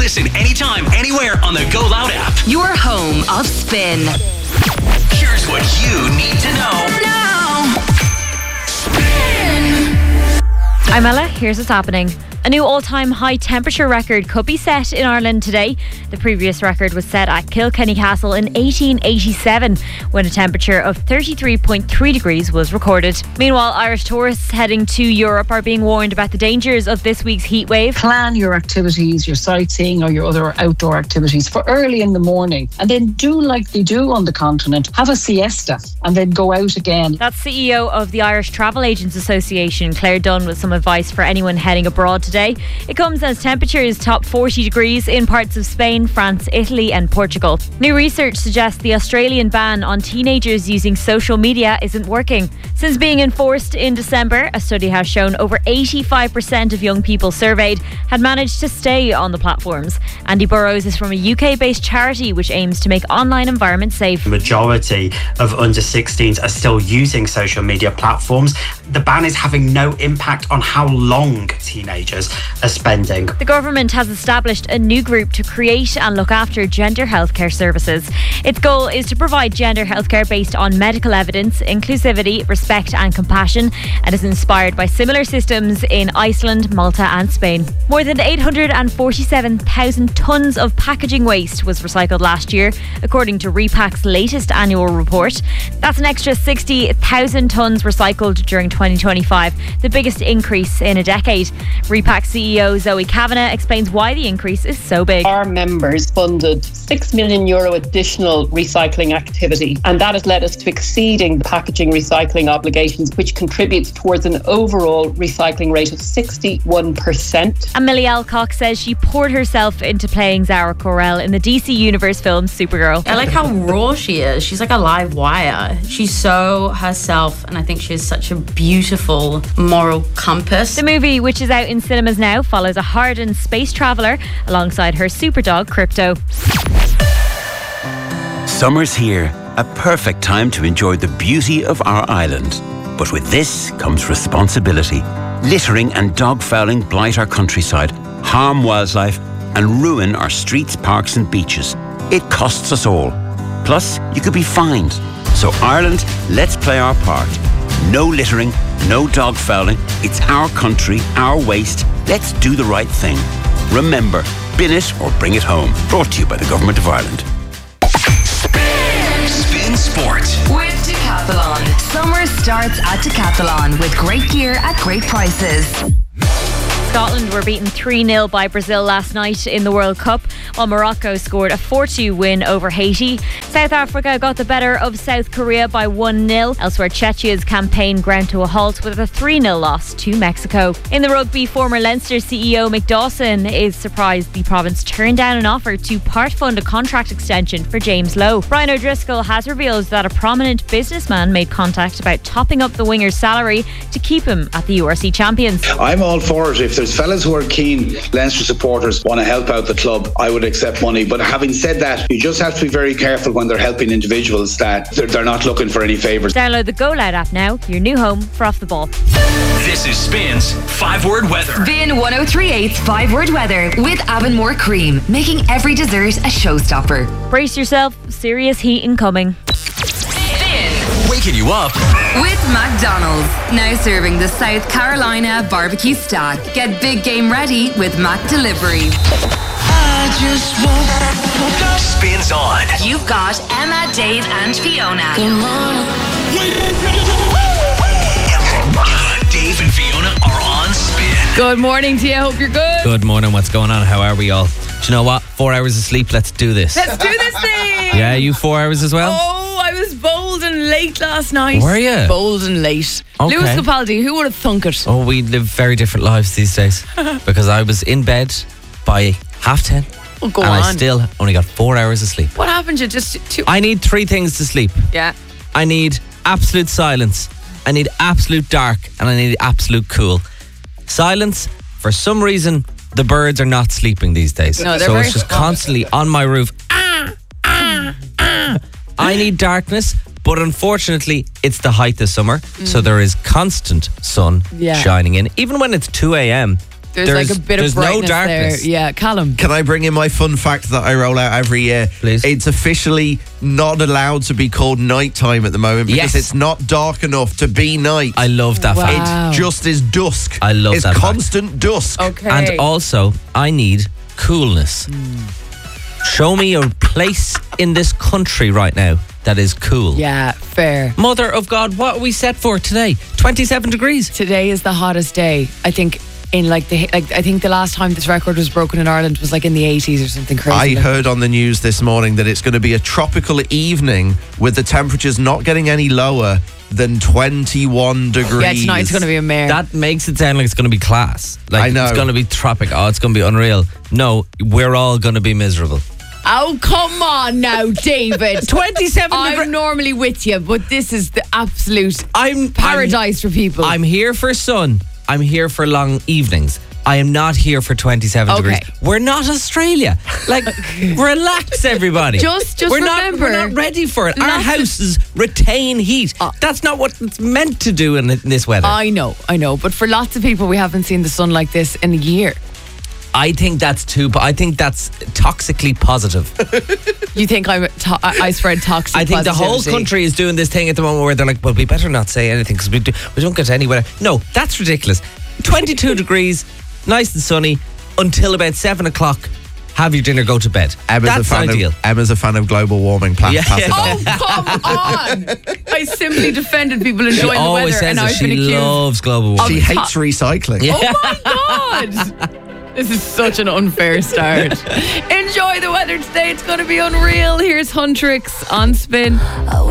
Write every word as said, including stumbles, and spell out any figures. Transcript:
Listen anytime, anywhere on the Go Loud app. Your home of Spin. Here's what you need to know. Now. Spin. I'm Ella. Here's what's happening. A new all-time high temperature record could be set in Ireland today. The previous record was set at Kilkenny Castle in eighteen eighty-seven when a temperature of thirty-three point three degrees was recorded. Meanwhile, Irish tourists heading to Europe are being warned about the dangers of this week's heat wave. Plan your activities, your sightseeing or your other outdoor activities for early in the morning, and then do like they do on the continent. Have a siesta and then go out again. That's C E O of the Irish Travel Agents Association, Claire Dunn, with some advice for anyone heading abroad today. It comes as temperatures top forty degrees in parts of Spain, France, Italy and Portugal. New research suggests the Australian ban on teenagers using social media isn't working. Since being enforced in December, a study has shown over eighty-five percent of young people surveyed had managed to stay on the platforms. Andy Burrows is from a U K-based charity which aims to make online environments safe. The majority of under sixteens are still using social media platforms. The ban is having no impact on how long teenagers are spending. The government has established a new group to create and look after gender healthcare services. Its goal is to provide gender healthcare based on medical evidence, inclusivity, respect and compassion, and is inspired by similar systems in Iceland, Malta and Spain. More than eight hundred forty-seven thousand tonnes of packaging waste was recycled last year, according to Repack's latest annual report. That's an extra sixty thousand tonnes recycled during twenty twenty-five, the biggest increase in a decade. Repack C E O Zoe Kavanagh explains why the increase is so big. Our members funded six million euro additional recycling activity, and that has led us to exceeding the packaging recycling obligations, which contributes towards an overall recycling rate of sixty-one percent. And Millie Alcock says she poured herself into playing Zara Corell in the D C Universe film Supergirl. I like how raw she is. She's like a live wire. She's so herself, and I think she has such a beautiful moral compass. The movie, which is out in cinemas now, follows a hardened space traveller alongside her superdog Crypto. Summer's here, a perfect time to enjoy the beauty of our island. But with this comes responsibility. Littering and dog fouling blight our countryside, harm wildlife and ruin our streets, parks and beaches. It costs us all. Plus, you could be fined. So Ireland, let's play our part. No littering, no dog fouling. It's our country, our waste. Let's do the right thing. Remember, bin it or bring it home. Brought to you by the Government of Ireland. Spin, Spin Sport with Decathlon. Summer starts at Decathlon with great gear at great prices. Scotland were beaten three nil by Brazil last night in the World Cup, while Morocco scored a four two win over Haiti. South Africa got the better of South Korea by one nil. Elsewhere, Czechia's campaign ground to a halt with a three nil loss to Mexico. In the rugby, former Leinster C E O Mick Dawson is surprised the province turned down an offer to part-fund a contract extension for James Lowe. Brian O'Driscoll has revealed that a prominent businessman made contact about topping up the winger's salary to keep him at the U R C Champions. I'm all for it. If there's fellas who are keen, Leinster supporters, want to help out the club, I would accept money. But having said that, you just have to be very careful when they're helping individuals that they're, they're not looking for any favours. Download the Go Loud app now, your new home for Off the Ball. This is Spin's five-word weather. Spin one oh three point eight's five-word weather with Avonmore Cream, making every dessert a showstopper. Brace yourself, serious heat incoming. Waking you up with McDonald's, now serving the South Carolina barbecue stack. Get big game ready with Mac Delivery. I just woke up. Spins on. You've got Emma, Dave and Fiona. Good morning. Dave and Fiona are on Spin. Good morning to you. Hope you're good. Good morning. What's going on? How are we all? Do you know what? Four hours of sleep. Let's do this. Let's do this thing. Yeah, you four hours as well? Oh, I was bold and late last night. Were you? Bold and late. Okay. Lewis Capaldi, who would have thunk it? Oh, we live very different lives these days. Because I was in bed by half ten. Oh, go and on. I still only got four hours of sleep. What happened to just two? I need three things to sleep. Yeah. I need absolute silence. I need absolute dark. And I need absolute cool. Silence, for some reason, the birds are not sleeping these days. No, they're so very it's just constantly on my roof. Ah, ah, ah. I need darkness, but unfortunately, it's the height of summer. Mm. So there is constant sun yeah. shining in. Even when it's two a.m., There's, There's- like a bit there's of no brightness darkness. there. Yeah, Callum. Can I bring in my fun fact that I roll out every year? Please. It's officially not allowed to be called nighttime at the moment because Yes. it's not dark enough to be night. I love that Wow. fact. It just is dusk. I love it's that fact. constant dusk. Okay. And also, I need coolness. Show me a place in this country right now that is cool. Yeah, fair. Mother of God, what are we set for today? twenty-seven degrees. Today is the hottest day. I think in like the like I think the last time this record was broken in Ireland was like in the eighties or something crazy. I like heard on the news this morning that it's going to be a tropical evening with the temperatures not getting any lower than twenty-one degrees. Yeah, tonight's going to be a mare. That makes it sound like it's going to be class. Like I know. It's going to be tropic. Oh, it's going to be unreal. No, we're all going to be miserable. Oh, come on now, David. twenty-seven I'm degrees. normally with you, but this is the absolute I'm paradise I'm, for people. I'm here for sun. I'm here for long evenings. I am not here for twenty-seven Okay. degrees. We're not Australia. Like, relax, everybody. Just- just we're not, remember, we're not ready for it. Our lots of- houses retain heat. Uh, That's not what it's meant to do in, in this weather. I know, I know. But for lots of people, we haven't seen the sun like this in a year. I think that's too. But I think that's toxically positive. You think I'm to- I I spread toxic I think the whole positivity. country is doing this thing at the moment where they're like, well, we better not say anything because we, do, we don't get anywhere. No, that's ridiculous. twenty-two degrees, nice and sunny, until about seven o'clock. Have your dinner, go to bed. Emma's that's a fan ideal. Of, Emma's a fan of global warming. Pla- Yeah. pass it Oh, on. come on! I simply defended people She enjoying the always weather, says and that I've been she accused. loves global warming. She top- hates recycling. Yeah. Oh my God! This is such an unfair start. Enjoy the weather today. It's going to be unreal. Here's Huntrix on Spin.